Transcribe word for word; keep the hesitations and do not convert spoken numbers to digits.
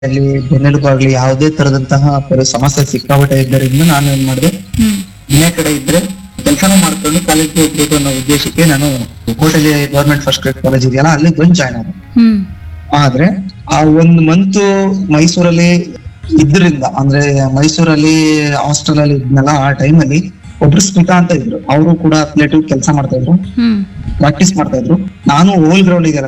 ಅಲ್ಲಿ ಬೆನ್ನೆಲುಬು ಆಗ್ಲಿ ಯಾವುದೇ ತರದಂತಹ ಪರಿ- ಸಮಸ್ಯೆ ಸಿಕ್ಕಾಪಟ್ಟೆ ಇದ್ದರಿಂದ ನಾನು ಏನ್ ಮಾಡಿದೆ, ಹ್ಮ್ ಮನೆ ಕಡೆ ಇದ್ರೆ ಕೆಲಸನೂ ಮಾಡ್ಕೊಂಡು ಕಾಲೇಜ್ಗೆ ಹೋಗ್ಬೇಕು ಅನ್ನೋ ಉದ್ದೇಶಕ್ಕೆ ನಾನು ಕೋಟೆಲಿ ಗವರ್ಮೆಂಟ್ ಫಸ್ಟ್ ಗ್ರೇಡ್ ಕಾಲೇಜ್ ಇದೆಯಲ್ಲ ಅಲ್ಲಿ ಬಂದು ಜಾಯ್ನ್ ಆದೆ. ಹ್ಮ್ ಆದ್ರೆ ಆ ಒಂದ್ ಮಂತ್ ಮೈಸೂರಲ್ಲಿ ಇದ್ರಿಂದ, ಅಂದ್ರೆ ಮೈಸೂರಲ್ಲಿ ಹಾಸ್ಟೆಲ್ ಅಲ್ಲಿ ಇದ್ನಲ್ಲ, ಆ ಟೈಮಲ್ಲಿ ಒಬ್ರು ಸ್ಮಿತಾ ಅಂತ ಇದ್ರು. ಅವರು ಕೂಡ ಅಥ್ಲೆಟಿವ್ ಕೆಲಸ ಮಾಡ್ತಾ ಇದ್ರು, ಹ್ಮ್ ಪ್ರಾಕ್ಟೀಸ್ ಮಾಡ್ತಾ ಇದ್ರು. ನಾನು ಓಲ್ ಗ್ರೌಂಡ್ ಇದೆಯಲ್ಲ